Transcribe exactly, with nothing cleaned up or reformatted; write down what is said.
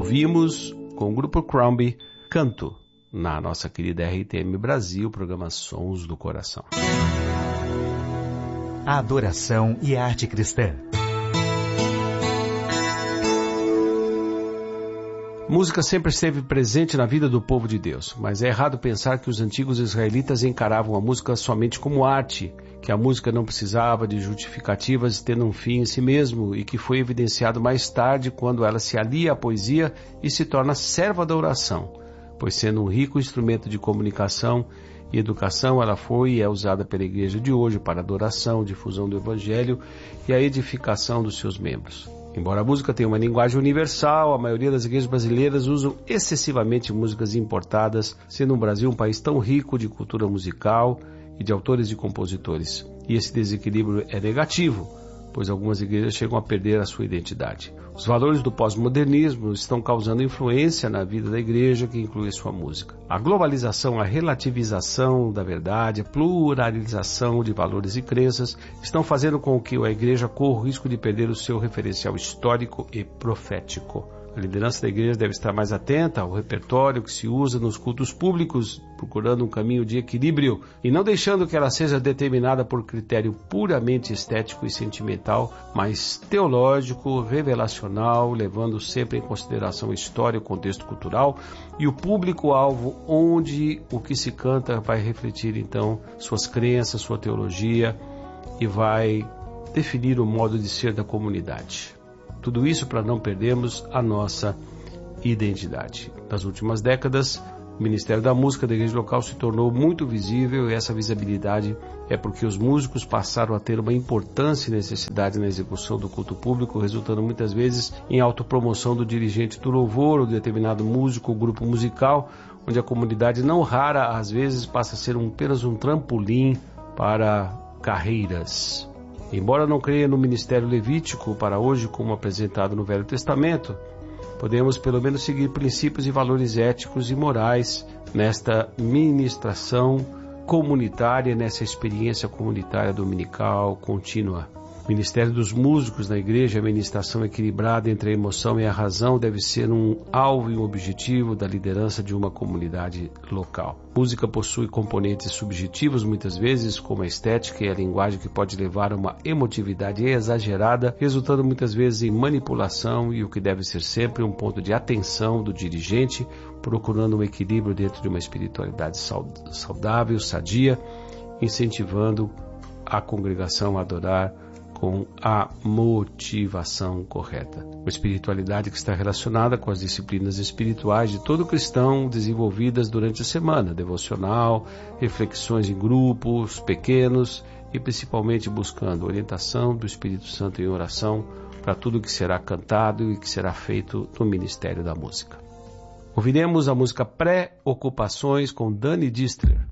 Ouvimos com o grupo Crombie, Canto, na nossa querida R T M Brasil, programa Sons do Coração. A adoração e a arte cristã. Música sempre esteve presente na vida do povo de Deus, mas é errado pensar que os antigos israelitas encaravam a música somente como arte, que a música não precisava de justificativas tendo um fim em si mesmo e que foi evidenciado mais tarde quando ela se alia à poesia e se torna serva da oração, pois sendo um rico instrumento de comunicação e educação, ela foi e é usada pela igreja de hoje para adoração, difusão do evangelho e a edificação dos seus membros. Embora a música tenha uma linguagem universal, a maioria das igrejas brasileiras usam excessivamente músicas importadas, sendo o Brasil um país tão rico de cultura musical e de autores e compositores. E esse desequilíbrio é negativo, pois algumas igrejas chegam a perder a sua identidade. Os valores do pós-modernismo estão causando influência na vida da igreja, que inclui a sua música. A globalização, a relativização da verdade, a pluralização de valores e crenças estão fazendo com que a igreja corra o risco de perder o seu referencial histórico e profético. A liderança da igreja deve estar mais atenta ao repertório que se usa nos cultos públicos, procurando um caminho de equilíbrio e não deixando que ela seja determinada por critério puramente estético e sentimental, mas teológico, revelacional, levando sempre em consideração a história, o contexto cultural e o público-alvo, onde o que se canta vai refletir então suas crenças, sua teologia e vai definir o modo de ser da comunidade. Tudo isso para não perdermos a nossa identidade. Nas últimas décadas, o Ministério da Música da igreja local se tornou muito visível e essa visibilidade é porque os músicos passaram a ter uma importância e necessidade na execução do culto público, resultando muitas vezes em autopromoção do dirigente do louvor, ou determinado músico ou grupo musical, onde a comunidade não rara, às vezes, passa a ser um, apenas um trampolim para carreiras. Embora não creia no ministério levítico para hoje como apresentado no Velho Testamento, podemos pelo menos seguir princípios e valores éticos e morais nesta ministração comunitária, nessa experiência comunitária dominical contínua. O ministério dos músicos na igreja, a ministração equilibrada entre a emoção e a razão deve ser um alvo e um objetivo da liderança de uma comunidade local. A música possui componentes subjetivos muitas vezes, como a estética e a linguagem, que pode levar a uma emotividade exagerada, resultando muitas vezes em manipulação, e o que deve ser sempre um ponto de atenção do dirigente, procurando um equilíbrio dentro de uma espiritualidade saudável, sadia, incentivando a congregação a adorar com a motivação correta. Uma espiritualidade que está relacionada com as disciplinas espirituais de todo cristão desenvolvidas durante a semana, devocional, reflexões em grupos pequenos e principalmente buscando orientação do Espírito Santo em oração para tudo que será cantado e que será feito no Ministério da Música. Ouviremos a música Pré-Ocupações com Dani Distler.